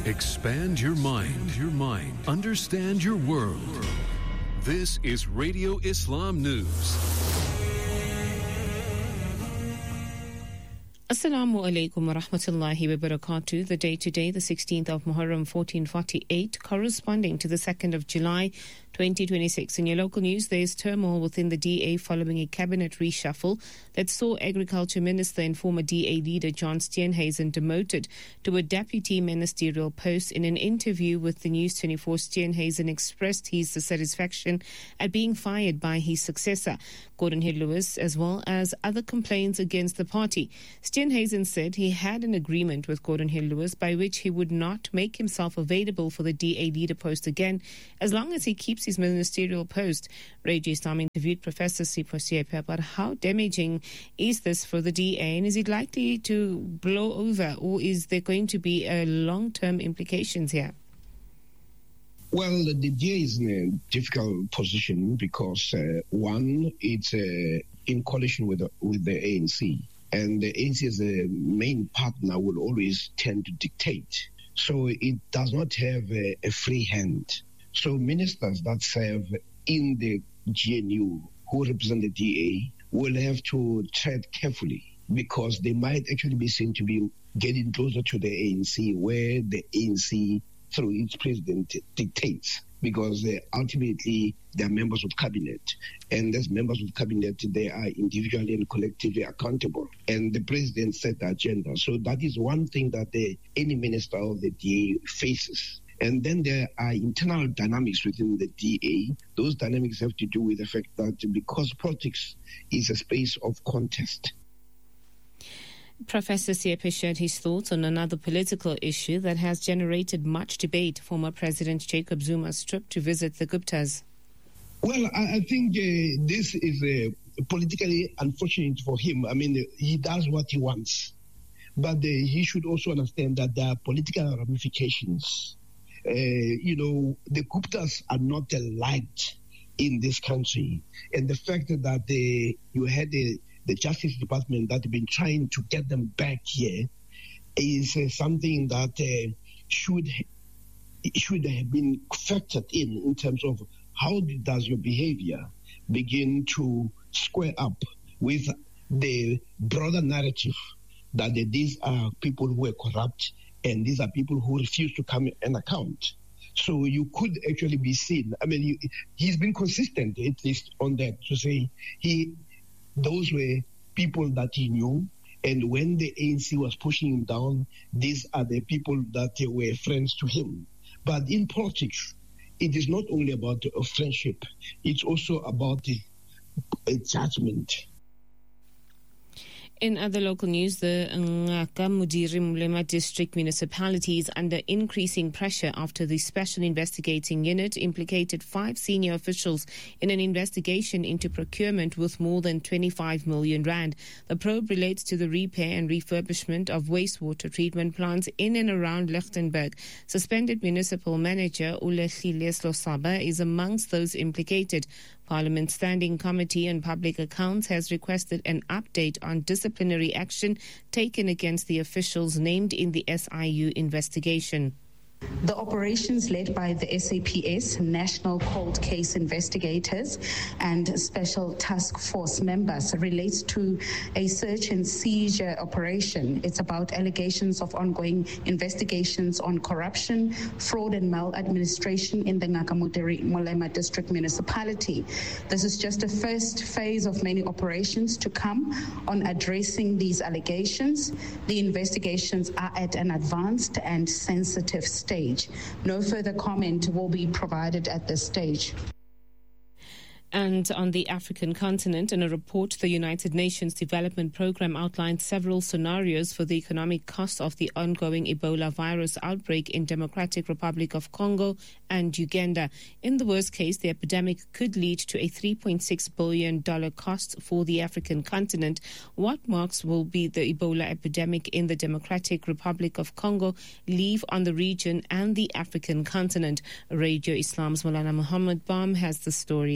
Expand your mind. Understand your world. This is Radio Islam News. Assalamu alaikum wa rahmatullahi wa barakatuh. The day today, the 16th of Muharram 1448, corresponding to the 2nd of July 2026. In your local news, there is turmoil within the DA following a cabinet reshuffle that saw Agriculture Minister and former DA leader John Steenhuisen demoted to a deputy ministerial post. In an interview with the News 24, Steenhuisen expressed his dissatisfaction at being fired by his successor, Gordon Hill Lewis, as well as other complaints against the party. Steenhuisen said he had an agreement with Gordon Hill Lewis by which he would not make himself available for the DA leader post again as long as he keeps his ministerial post. Radio Islam interviewed Professor Sipho Siepe about how damaging is this for the DA, and is it likely to blow over, or is there going to be long-term implications here? Well, the DA is in a difficult position because, one, it's in coalition with the ANC. And the ANC as a main partner will always tend to dictate. So it does not have a free hand. So ministers that serve in the GNU who represent the DA will have to tread carefully because they might actually be seen to be getting closer to the ANC, where the ANC, through its president, dictates. Because ultimately they are members of cabinet, and as members of cabinet they are individually and collectively accountable, and the president set the agenda. So that is one thing that any minister of the DA faces. And then there are internal dynamics within the DA. Those dynamics have to do with the fact that because politics is a space of contest. Professor Siepe shared his thoughts on another political issue that has generated much debate, former President Jacob Zuma's trip to visit the Guptas. Well, I think this is politically unfortunate for him. I mean, he does what he wants. But he should also understand that there are political ramifications. The Guptas are not liked in this country. And the fact that you had the Justice Department that have been trying to get them back here is something that should have been factored in terms of how does your behavior begin to square up with the broader narrative that these are people who are corrupt and these are people who refuse to come and account. So you could actually be seen. I mean, he's been consistent, at least on that, to say those were people that he knew, and when the ANC was pushing him down, these are the people that were friends to him. But in politics, it is not only about a friendship, it's also about a judgment. In other local news, the Ngaka Mudiri Mulema district municipality is under increasing pressure after the Special Investigating Unit implicated 5 senior officials in an investigation into procurement worth more than 25 million rand. The probe relates to the repair and refurbishment of wastewater treatment plants in and around Lichtenburg. Suspended municipal manager Ulekhile Slosaba is amongst those implicated. Parliament's Standing Committee on Public Accounts has requested an update on disciplinary action taken against the officials named in the SIU investigation. The operations led by the SAPS, National Cold Case Investigators, and Special Task Force members relates to a search and seizure operation. It's about allegations of ongoing investigations on corruption, fraud and maladministration in the Ngaka Mudiri Mulema district municipality. This is just the first phase of many operations to come on addressing these allegations. The investigations are at an advanced and sensitive stage. No further comment will be provided at this stage. And on the African continent, in a report, the United Nations Development Programme outlined several scenarios for the economic cost of the ongoing Ebola virus outbreak in Democratic Republic of Congo and Uganda. In the worst case, the epidemic could lead to a $3.6 billion cost for the African continent. What marks will be the Ebola epidemic in the Democratic Republic of Congo leave on the region and the African continent? Radio Islam's Maulana Muhammad Bam has the story.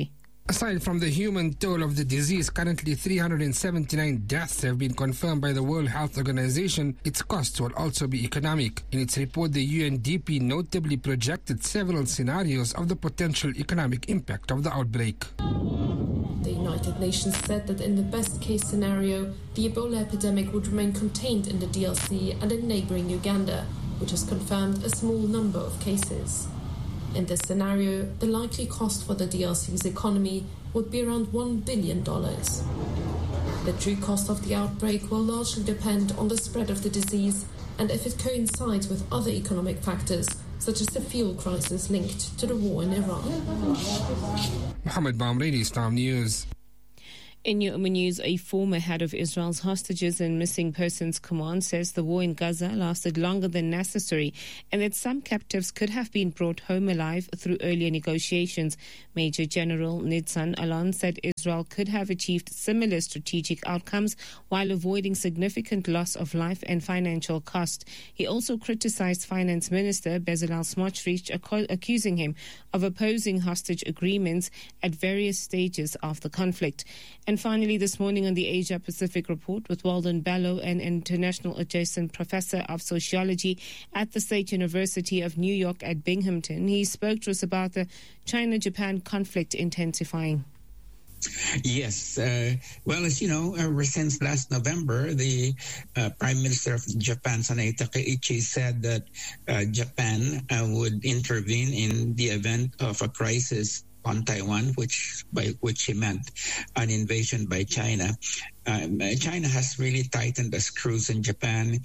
Aside from the human toll of the disease, currently 379 deaths have been confirmed by the World Health Organization. Its costs will also be economic. In its report, the UNDP notably projected several scenarios of the potential economic impact of the outbreak. The United Nations said that in the best-case scenario, the Ebola epidemic would remain contained in the DRC and in neighbouring Uganda, which has confirmed a small number of cases. In this scenario, the likely cost for the DRC's economy would be around $1 billion. The true cost of the outbreak will largely depend on the spread of the disease and if it coincides with other economic factors, such as the fuel crisis linked to the war in Iran. Mohammed Bamredi, Islam News. In UMA News, a former head of Israel's Hostages and Missing Persons Command says the war in Gaza lasted longer than necessary and that some captives could have been brought home alive through earlier negotiations. Major General Nitzan Alon said Israel could have achieved similar strategic outcomes while avoiding significant loss of life and financial cost. He also criticized Finance Minister Bezalel Smotrich, accusing him of opposing hostage agreements at various stages of the conflict. And finally, this morning on the Asia Pacific Report with Walden Bello, an international adjacent professor of sociology at the State University of New York at Binghamton, he spoke to us about the China-Japan conflict intensifying. Yes. Well, as you know, ever since last November, the Prime Minister of Japan, Sanae Takaichi, said that Japan would intervene in the event of a crisis on Taiwan, by which he meant an invasion by China. China has really tightened the screws in Japan.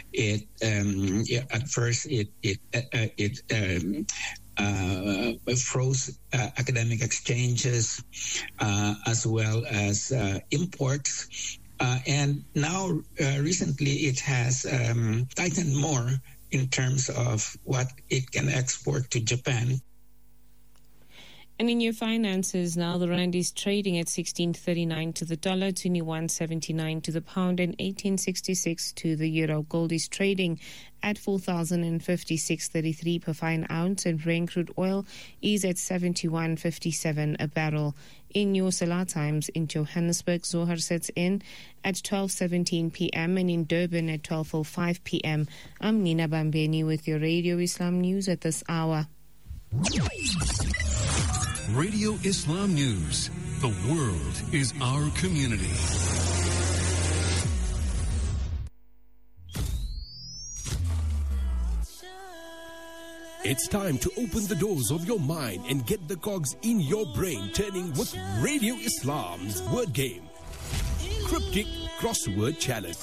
At first it froze academic exchanges as well as imports. And now recently it has tightened more in terms of what it can export to Japan. And in your finances now, the rand is trading at 16.39 to the dollar, 21.79 to the pound, and 18.66 to the euro. Gold is trading at 4,056.33 per fine ounce, and Brent crude oil is at 71.57 a barrel. In your Salah times in Johannesburg, Zohar sets in at 12:17 p.m. and in Durban at 12:05 p.m. I'm Nina Bambeni with your Radio Islam News at this hour. Radio Islam News. The world is our community. It's time to open the doors of your mind and get the cogs in your brain turning with Radio Islam's word game. Cryptic Crossword Challenge.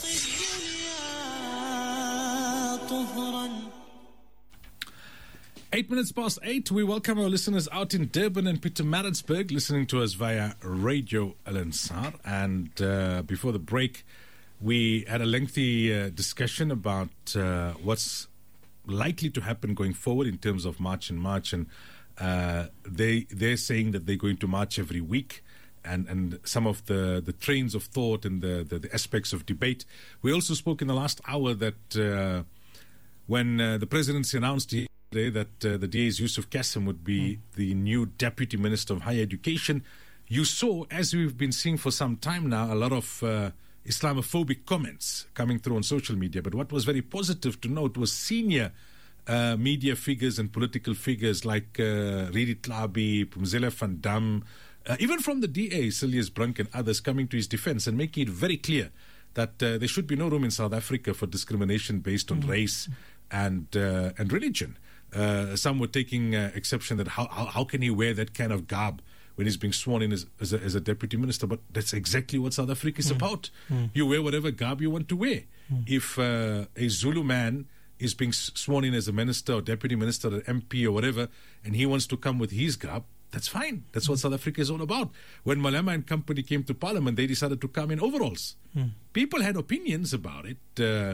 8 minutes past 8, we welcome our listeners out in Durban and Pietermaritzburg, listening to us via Radio Al Ansar. And before the break, we had a lengthy discussion about what's likely to happen going forward in terms of March and March. And they're saying that they're going to march every week. And some of the trains of thought and the aspects of debate. We also spoke in the last hour that when the presidency announced that the DA's Yusuf Qasim would be the new Deputy Minister of Higher Education, you saw, as we've been seeing for some time now, a lot of Islamophobic comments coming through on social media. But what was very positive to note was senior media figures and political figures like Ridi Tlabi, Pumzile van Dam, even from the DA, Silius Brunk and others coming to his defense and making it very clear that there should be no room in South Africa for discrimination based on race and religion. Some were taking exception that how can he wear that kind of garb when he's being sworn in as a deputy minister? But that's exactly what South Africa is about. You wear whatever garb you want to wear. If a Zulu man is being sworn in as a minister or deputy minister or MP or whatever, and he wants to come with his garb, that's fine. That's what South Africa is all about. When Malema and company came to Parliament, they decided to come in overalls. People had opinions about it.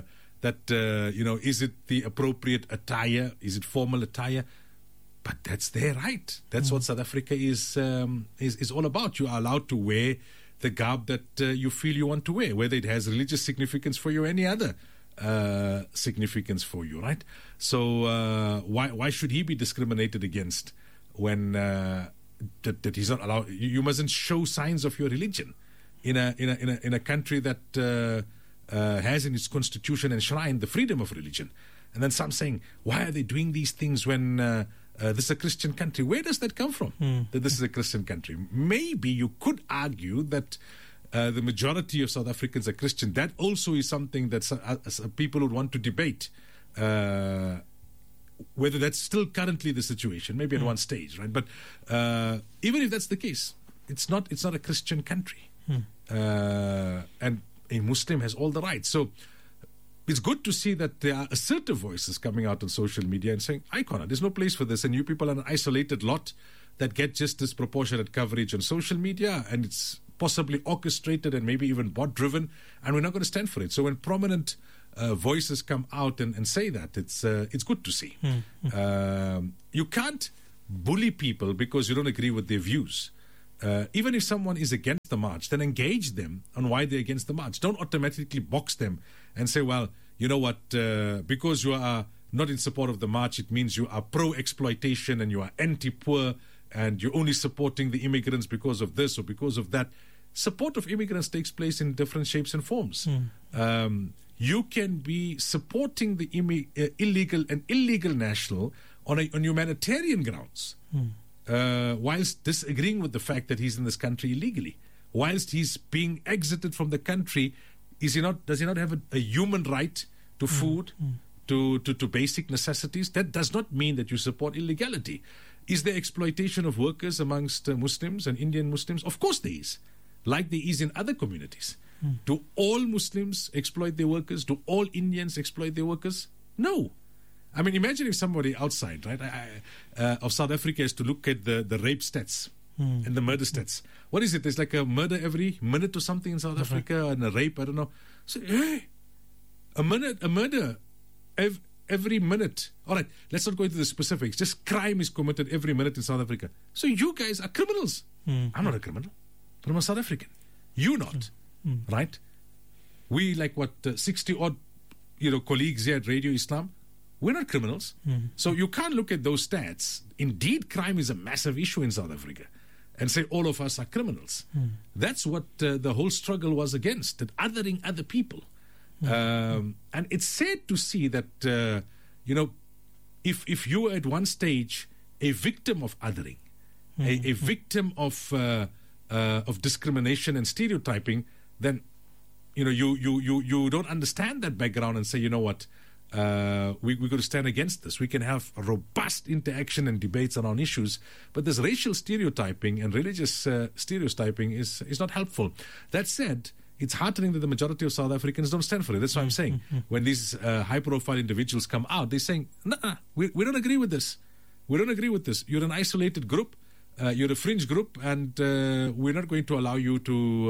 Is it the appropriate attire? Is it formal attire? But that's their right. That's what South Africa is all about. You are allowed to wear the garb that you feel you want to wear, whether it has religious significance for you or any other significance for you, right? So why should he be discriminated against when that he's not allowed. You mustn't show signs of your religion in a country that has in its constitution enshrined the freedom of religion. And then some saying, why are they doing these things when this is a Christian country? Where does that come from? That this is a Christian country? Maybe you could argue that the majority of South Africans are Christian. That also is something that people would want to debate. Whether that's still currently the situation, maybe at one stage, right? But even if that's the case, it's not a Christian country, and a Muslim has all the rights. So it's good to see that there are assertive voices coming out on social media and saying, "Icona, there's no place for this, and you people are an isolated lot that get just disproportionate coverage on social media, and it's possibly orchestrated and maybe even bot-driven, and we're not going to stand for it." So when prominent voices come out and say that, it's good to see. You can't bully people because you don't agree with their views. Even if someone is against the march, then engage them on why they're against the march. Don't automatically box them and say, well, you know what, because you are not in support of the march, it means you are pro-exploitation and you are anti-poor and you're only supporting the immigrants because of this or because of that. Support of immigrants takes place in different shapes and forms. You can be supporting the illegal national on humanitarian grounds, whilst disagreeing with the fact that he's in this country illegally. Whilst he's being exited from the country, does he not have a human right to food, to basic necessities? That does not mean that you support illegality. Is there exploitation of workers amongst Muslims and Indian Muslims? Of course there is, like there is in other communities. Do all Muslims exploit their workers? Do all Indians exploit their workers? No. I mean, imagine if somebody outside, right, of South Africa is to look at the rape stats and the murder stats. What is it? There's like a murder every minute or something in South Africa, and a rape, I don't know. So, hey, a murder every minute. All right, let's not go into the specifics. Just crime is committed every minute in South Africa. So you guys are criminals. I'm not a criminal, but I'm a South African. You're not. Right? We, like 60-odd colleagues here at Radio Islam, we're not criminals. So you can't look at those stats. Indeed, crime is a massive issue in South Africa and say all of us are criminals. That's what the whole struggle was against, that othering other people. And it's sad to see that, if you were at one stage a victim of othering, a victim of discrimination and stereotyping, then you don't understand that background and say, you know what, we're going to stand against this. We can have a robust interaction and debates around issues, but this racial stereotyping and religious stereotyping is not helpful. That said, it's heartening that the majority of South Africans don't stand for it. That's what I'm saying. When these high-profile individuals come out, they're saying, "Nah, we don't agree with this. We don't agree with this. You're an isolated group. You're a fringe group, and we're not going to allow you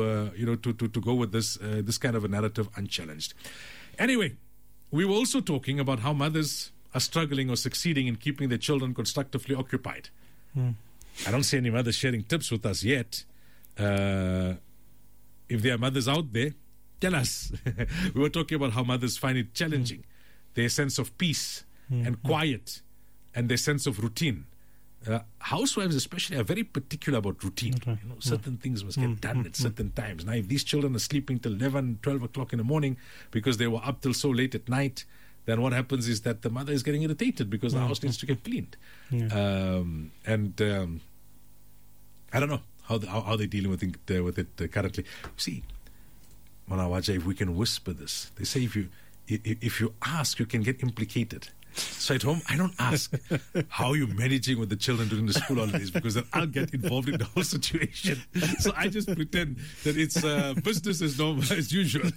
to go with this kind of a narrative unchallenged." Anyway, we were also talking about how mothers are struggling or succeeding in keeping their children constructively occupied. I don't see any mothers sharing tips with us yet. If there are mothers out there, tell us. We were talking about how mothers find it challenging, their sense of peace and quiet, and their sense of routine. Housewives especially are very particular about routine. Certain things must get done at certain times. Now, if these children are sleeping till 11, 12 o'clock in the morning because they were up till so late at night, then what happens is that the mother is getting irritated because the house needs to get cleaned. I don't know how they're dealing with it currently. See, Manawaja, if we can whisper this, they say if you ask, you can get implicated. So at home, I don't ask how you're managing with the children during the school holidays, because then I'll get involved in the whole situation. So I just pretend that it's business as normal as usual.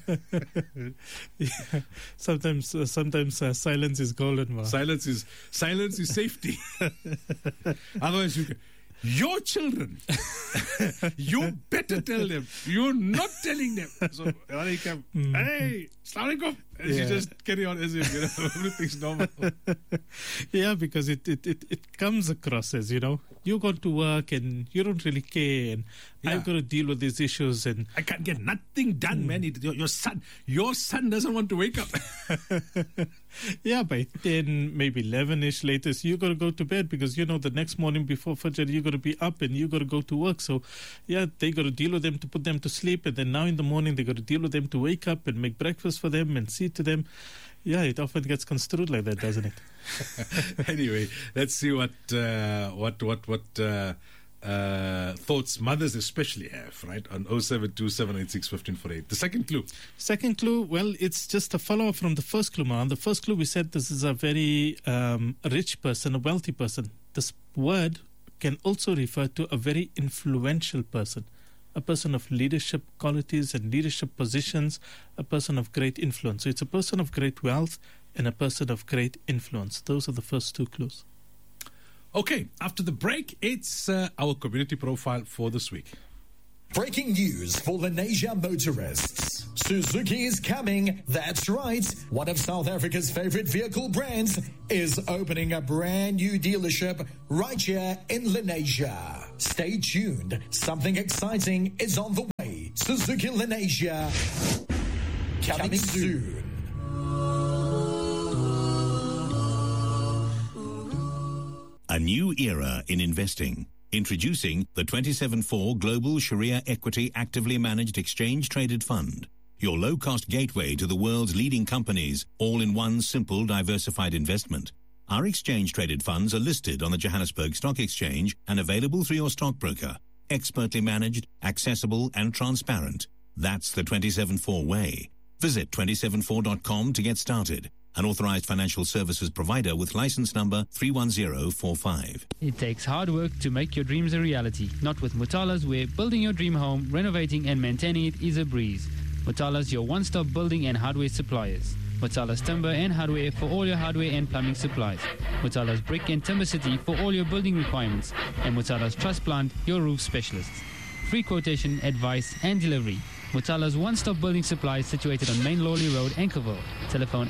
Sometimes silence is golden. Ma. Silence is safety. Otherwise, your children, you better tell them. You're not telling them. So, hey, Assalamu alaikum. And she just carry on as if, everything's normal. Yeah, because it comes across as, you go to work and you don't really care, and I've got to deal with these issues, and I can't get nothing done, man. Your son doesn't want to wake up. Yeah, by 10, maybe 11-ish latest, you got to go to bed because, the next morning before Fajr, you got to be up and you got to go to work. So, they got to deal with them to put them to sleep. And then now in the morning, they got to deal with them to wake up and make breakfast for them and see to them. Yeah, it often gets construed like that, doesn't it? Anyway, let's see what thoughts mothers especially have, right, on 0727861548. The second clue. Second clue, well, it's just a follow-up from the first clue, man. The first clue, we said this is a very rich person, a wealthy person. This word can also refer to a very influential person, a person of leadership qualities and leadership positions, a person of great influence. So it's a person of great wealth and a person of great influence. Those are the first two clues. Okay, after the break, it's our community profile for this week. Breaking news for Lenasia motorists. Suzuki is coming. That's right. One of South Africa's favorite vehicle brands is opening a brand new dealership right here in Lenasia. Stay tuned. Something exciting is on the way. Suzuki Lenasia. Coming soon. A new era in investing. Introducing the 27/4 Global Sharia Equity Actively Managed Exchange Traded Fund. Your low-cost gateway to the world's leading companies, all in one simple diversified investment. Our exchange-traded funds are listed on the Johannesburg Stock Exchange and available through your stockbroker. Expertly managed, accessible and transparent. That's the 27/4 way. Visit 274.com to get started. An authorized financial services provider with license number 31045. It takes hard work to make your dreams a reality. Not with Mutala's, where building your dream home, renovating and maintaining it is a breeze. Mutala's, your one-stop building and hardware suppliers. Mutala's Timber and Hardware for all your hardware and plumbing supplies. Mutala's Brick and Timber City for all your building requirements. And Mutala's Truss Plant, your roof specialists. Free quotation, advice and delivery. Mutala's one-stop building supplies situated on Main Lawley Road, Anchorville. Telephone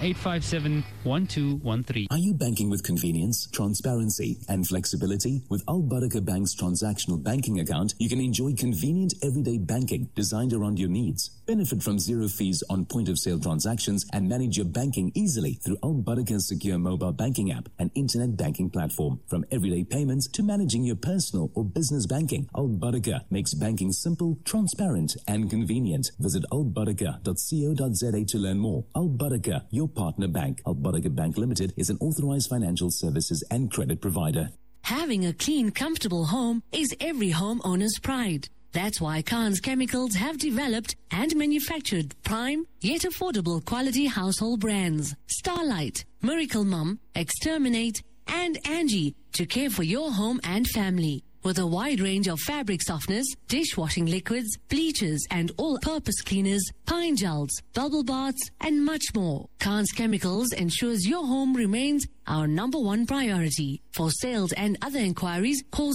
857-1213. Are you banking with convenience, transparency and flexibility? With Al Barakah Bank's transactional banking account, you can enjoy convenient everyday banking designed around your needs. Benefit from zero fees on point-of-sale transactions and manage your banking easily through Al Barakah's secure mobile banking app and internet banking platform. From everyday payments to managing your personal or business banking, Al Barakah makes banking simple, transparent and convenient. Visit albarakah.co.za to learn more. Al Barakah, your partner bank. Al Barakah Bank Limited is an authorized financial services and credit provider. Having a clean, comfortable home is every homeowner's pride. That's why Khan's Chemicals have developed and manufactured prime yet affordable quality household brands. Starlight, Miracle Mum, Exterminate, and Angie to care for your home and family. With a wide range of fabric softeners, dishwashing liquids, bleachers, and all-purpose cleaners, pine gels, bubble baths, and much more. Khan's Chemicals ensures your home remains our #1 priority. For sales and other inquiries, call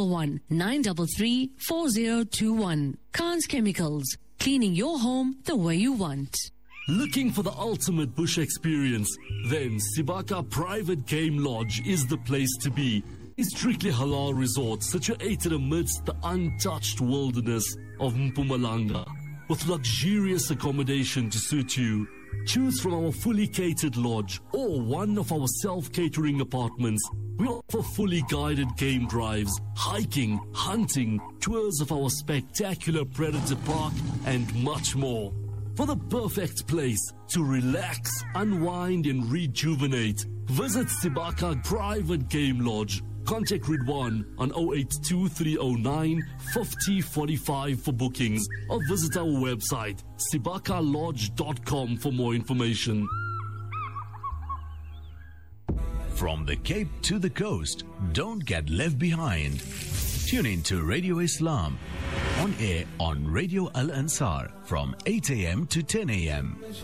011-933-4021. Khan's Chemicals, cleaning your home the way you want. Looking for the ultimate bush experience? Then Sibaka Private Game Lodge is the place to be. A strictly halal resort situated amidst the untouched wilderness of Mpumalanga, with luxurious accommodation to suit you. Choose from our fully catered lodge or one of our self-catering apartments. We offer fully guided game drives, hiking, hunting, tours of our spectacular Predator Park, and much more. For the perfect place to relax, unwind and rejuvenate, visit Sibaka Private Game Lodge. Contact Ridwan on 082-309-5045 for bookings or visit our website sibakalodge.com for more information. From the Cape to the coast, don't get left behind. Tune in to Radio Islam on air on Radio Al Ansar from 8 a.m. to 10 a.m.